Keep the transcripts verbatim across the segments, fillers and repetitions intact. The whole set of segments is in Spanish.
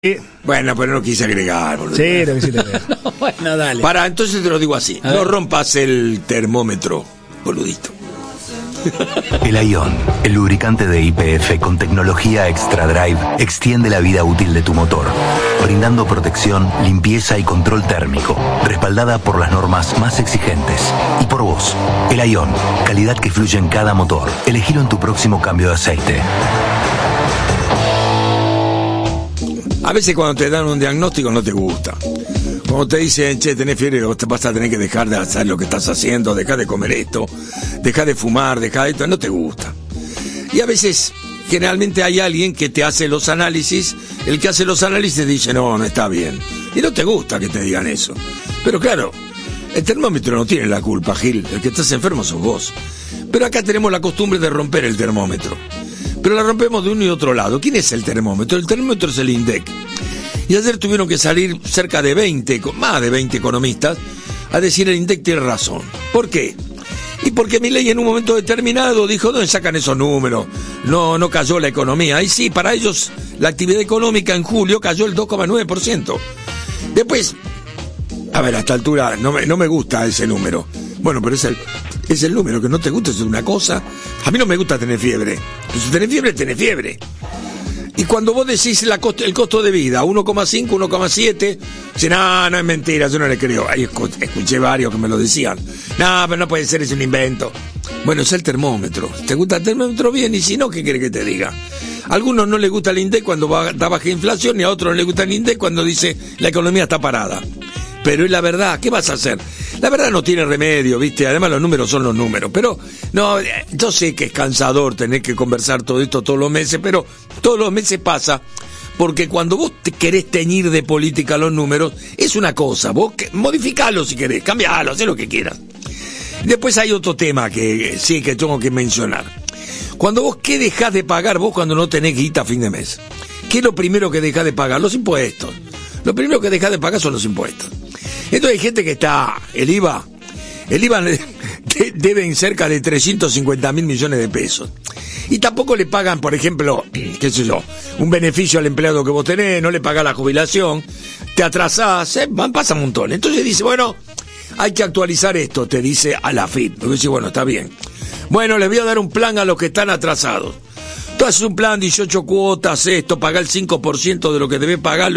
Bueno, pero no quise agregar, boludo. Sí, lo quisiste agregar. No, bueno, dale. Para, entonces te lo digo así. No rompas el termómetro, boludito. El Aion, el lubricante de Y P F con tecnología Extra Drive, extiende la vida útil de tu motor, brindando protección, limpieza y control térmico, respaldada por las normas más exigentes. Y por vos, el Aion, calidad que fluye en cada motor. Elegilo en tu próximo cambio de aceite. A veces cuando te dan un diagnóstico no te gusta. Cuando te dicen, che, tenés fiebre, vos te vas a tener que dejar de hacer lo que estás haciendo, dejar de comer esto, dejar de fumar, dejar de esto, no te gusta. Y a veces, generalmente hay alguien que te hace los análisis, el que hace los análisis dice, no, no está bien. Y no te gusta que te digan eso. Pero claro, el termómetro no tiene la culpa, Gil, el que estás enfermo sos vos. Pero acá tenemos la costumbre de romper el termómetro. Pero la rompemos de uno y otro lado. ¿Quién es el termómetro? El termómetro es el INDEC. Y ayer tuvieron que salir cerca de veinte, más de veinte economistas, a decir el INDEC tiene razón. ¿Por qué? Y porque Milei en un momento determinado dijo, ¿dónde sacan esos números? No, no cayó la economía. Y sí, para ellos la actividad económica en julio cayó el dos coma nueve por ciento. Después, a ver, a esta altura no me, no me gusta ese número. Bueno, pero es el, es el número, que no te gusta es una cosa. A mí no me gusta tener fiebre. Pero si tenés fiebre, tenés fiebre. Y cuando vos decís la costo, el costo de vida, uno coma cinco, uno coma siete, dice, no, no es mentira, yo no le creo. Ahí escuché varios que me lo decían. No, pero no puede ser, es un invento. Bueno, es el termómetro. ¿Te gusta el termómetro? Bien, y si no, ¿qué quiere que te diga? A algunos no les gusta el INDEC cuando va, da baja inflación, y a otros no les gusta el INDEC cuando dice la economía está parada. Pero es la verdad, ¿qué vas a hacer? La verdad no tiene remedio, ¿viste? Además los números son los números. Pero, no, yo sé que es cansador tener que conversar todo esto todos los meses, pero todos los meses pasa, porque cuando vos te querés teñir de política los números, es una cosa, vos que, modificalo si querés, cambialo, haz lo que quieras. Después hay otro tema que sí que tengo que mencionar. Cuando vos, ¿qué dejás de pagar vos cuando no tenés guita a fin de mes? ¿Qué es lo primero que dejás de pagar? Los impuestos. Lo primero que dejás de pagar son los impuestos. Entonces hay gente que está, el I V A, el I V A de, deben cerca de trescientos cincuenta mil millones de pesos. Y tampoco le pagan, por ejemplo, qué sé yo, un beneficio al empleado que vos tenés, no le pagás la jubilación, te atrasás, eh, pasa un montón. Entonces dice, bueno, hay que actualizar esto, te dice a la F I P. Y dice, bueno, está bien. Bueno, les voy a dar un plan a los que están atrasados. Tú haces un plan, dieciocho cuotas, esto, pagá el cinco por ciento de lo que debes pagarlo.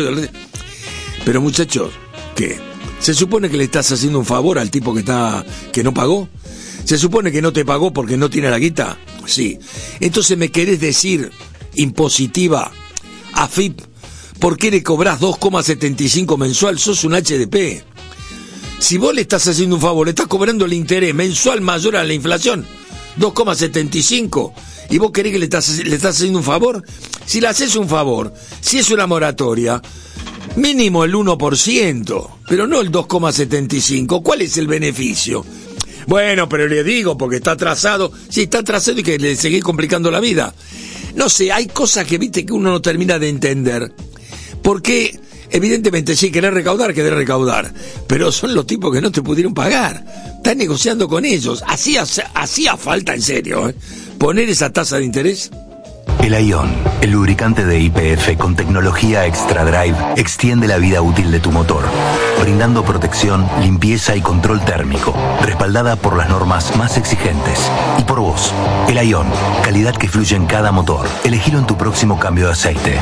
Pero muchachos, ¿qué? ¿Se supone que le estás haciendo un favor al tipo que está que no pagó? ¿Se supone que no te pagó porque no tiene la guita? Sí. Entonces me querés decir, impositiva, a F I P, ¿por qué le cobrás dos coma setenta y cinco mensual? Sos un H D P. Si vos le estás haciendo un favor, le estás cobrando el interés mensual mayor a la inflación, dos coma setenta y cinco, y vos querés que le estás, le estás haciendo un favor. Si le haces un favor, si es una moratoria, mínimo el uno por ciento, pero no el dos coma setenta y cinco. ¿Cuál es el beneficio? Bueno, pero le digo, porque está atrasado. Sí, está atrasado y que le seguís complicando la vida. No sé, hay cosas que viste que uno no termina de entender. Porque, evidentemente, sí, querés recaudar, querés recaudar. Pero son los tipos que no te pudieron pagar. Estás negociando con ellos. Hacía, hacía falta, en serio, ¿eh? Poner esa tasa de interés. El Aion, el lubricante de Y P F con tecnología Extra Drive, extiende la vida útil de tu motor, brindando protección, limpieza y control térmico, respaldada por las normas más exigentes. Y por vos, el Aion, calidad que fluye en cada motor. Elegilo en tu próximo cambio de aceite.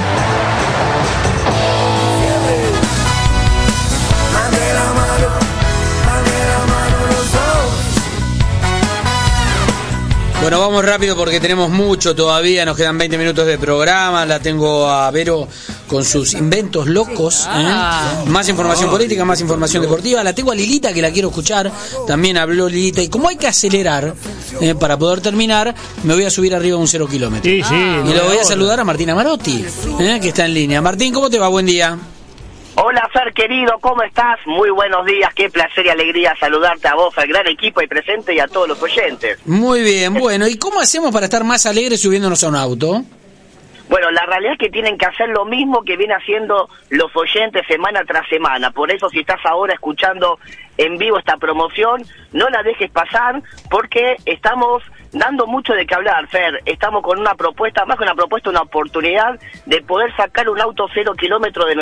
Bueno, vamos rápido porque tenemos mucho todavía, nos quedan veinte minutos de programa, la tengo a Vero con sus inventos locos, ¿eh? Más información política, más información deportiva, la tengo a Lilita que la quiero escuchar, también habló Lilita, y como hay que acelerar eh, para poder terminar, me voy a subir arriba un cero kilómetro. Sí, sí, y no lo voy a saludar a Martina Marotti, eh, que está en línea. Martín, ¿cómo te va? Buen día. Hola, Fer, querido, ¿cómo estás? Muy buenos días, qué placer y alegría saludarte a vos, al gran equipo ahí presente y a todos los oyentes. Muy bien, bueno, ¿y cómo hacemos para estar más alegres subiéndonos a un auto? Bueno, la realidad es que tienen que hacer lo mismo que vienen haciendo los oyentes semana tras semana. Por eso, si estás ahora escuchando en vivo esta promoción, no la dejes pasar, porque estamos dando mucho de qué hablar, Fer. Estamos con una propuesta, más que una propuesta, una oportunidad de poder sacar un auto cero kilómetro de